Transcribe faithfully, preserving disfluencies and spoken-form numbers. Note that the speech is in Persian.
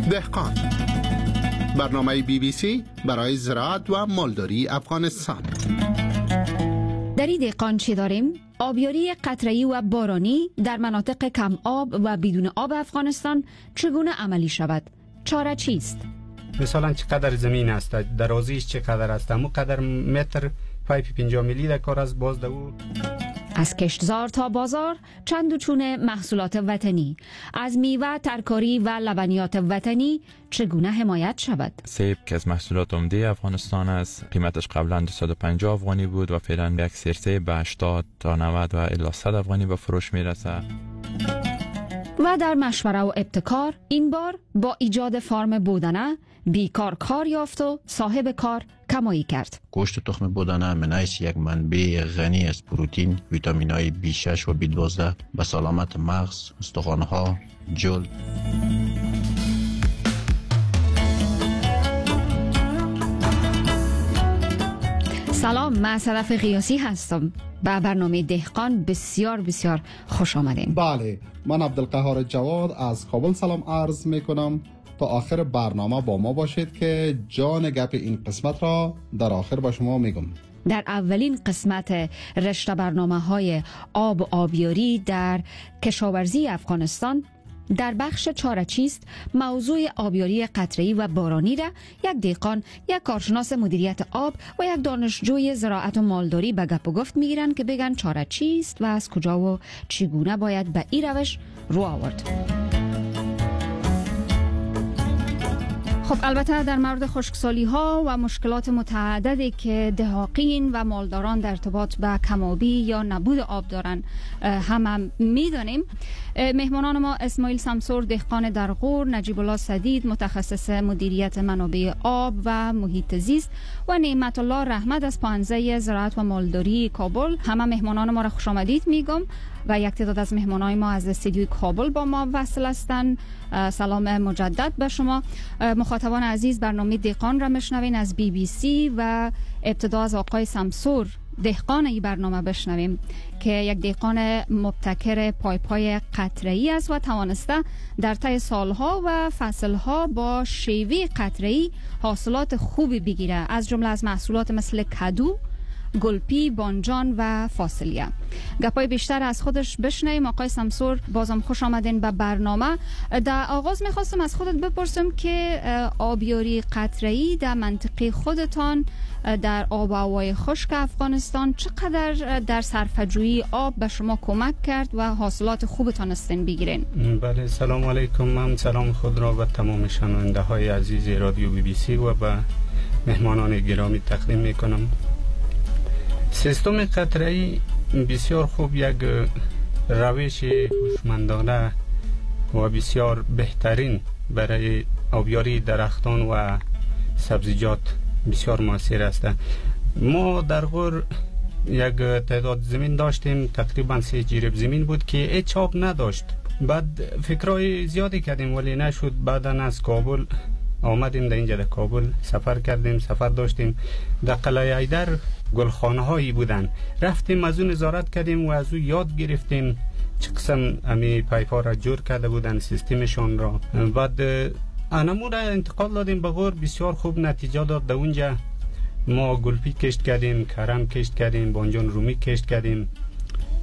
دهقان، برنامه بی بی سی برای زراعت و مالداری افغانستان. در این دهقان چی داریم؟ آبیاری قطره‌ای و بارانی در مناطق کم آب و بدون آب افغانستان چگونه عملی شود؟ چاره چیست؟ مثلا چقدر زمین است، درازیش چقدر است، همون قدر متر پایپ پنجاه میلی در کار است. باز دو از کشتزار تا بازار چند و چون محصولات وطنی، از میوه، ترکاری و لبنیات وطنی چگونه حمایت شود؟ سیب که از محصولات عمده افغانستان است، قیمتش قبلا دویست و پنجاه افغانی بود و فعلا یک سیر سیب به هشتاد تا نود و الی صد افغانی به فروش میرسه. و در مشوره و ابتکار این بار با ایجاد فارم بودنه بیکار کار یافت و صاحب کار کمایی کرد. گوشت تخم بودنه من حیث یک منبع غنی از پروتئین، ویتامین‌های بی شش و بی دوازده به سلامت مغز، استخوان‌ها، جلد. سلام، من صدف قیاسی هستم. به برنامه دهقان بسیار بسیار خوش آمدین. بله، من عبدالقهار جواد از کابل سلام عرض می کنم. تا آخر برنامه با ما باشید که جان گپ این قسمت را در آخر با شما میگم. در اولین قسمت رشته برنامه های آب و آبیاری در کشاورزی افغانستان در بخش چاره چیست موضوع آبیاری قطره‌ای و بارانی را یک دهقان، یک کارشناس مدیریت آب و یک دانشجوی زراعت و مالداری به گپ و گفت میگیرن که بگن چاره چیست و از کجا و چگونه باید به این روش رو آورد. خب البته در مورد خشکسالی ها و مشکلات متعددی که دهاقین و مالداران در ارتباط به کم‌آبی یا نبود آب دارن هم, هم میدانیم. مهمانان ما اسماعیل سمسور دهقان در غور، نجیب الله سدید متخصص مدیریت منابع آب و محیط زیست و نعمت الله رحمت از پانزه زراعت و مالداری کابل، همه مهمانان ما را خوش آمدید میگم و یک تعداد از مهمانان ما از استودیوی کابل با ما وصل هستند. سلام مجدد به شما مخاطبان عزیز. برنامه دهقان را میشنوین از بی بی سی و ابتدا از آقای سمسور دهقان این برنامه بشنویم که یک دهقان مبتکر پای پای قطره‌ای است و توانسته در طی سالها و فصلها با شیوه قطره‌ای حاصلات خوبی بگیره، از جمله از محصولات مثل کدو، گلپی، بانجان و فاصلیه. گپای بیشتر از خودش بشنویم. آقای سمسور بازم خوش آمدین به برنامه. در آغاز میخواستم از خودت بپرسم که آبیاری قطره‌ای در منطقه خودتان در آب و هوای خشک افغانستان چقدر در صرفه‌جویی آب به شما کمک کرد و حاصلات خوبتان استن بگیرین؟ بله، سلام علیکم. من سلام خود را به تمام شنونده های عزیز رادیو بی بی سی و به مهمانان گرامی تقدیم میکنم. سیستم قطره‌ای بسیار خوب یک روش هوشمندانه و بسیار بهترین برای آبیاری درختان و سبزیجات بسیار موثر است. ما در غور یک تعداد زمین داشتیم، تقریبا سه جریب زمین بود که هیچ آب نداشت. بعد فکرای زیادی کردیم ولی نشد. بعدا از کابل آمدیم، در اینجا در کابل سفر کردیم، سفر داشتیم. در قلعه حیدر گلخانه هایی بودن، رفتیم از اون نظارت کردیم و از او یاد گرفتیم چه قسم امی پایپ ها را جور کرده بودن، سیستمشون را. بعد انمو را انتقال دادیم به غور، بسیار خوب نتیجه داد. در اونجا ما گلپی کشت کردیم، کرم کشت کردیم، بانجان رومی کشت کردیم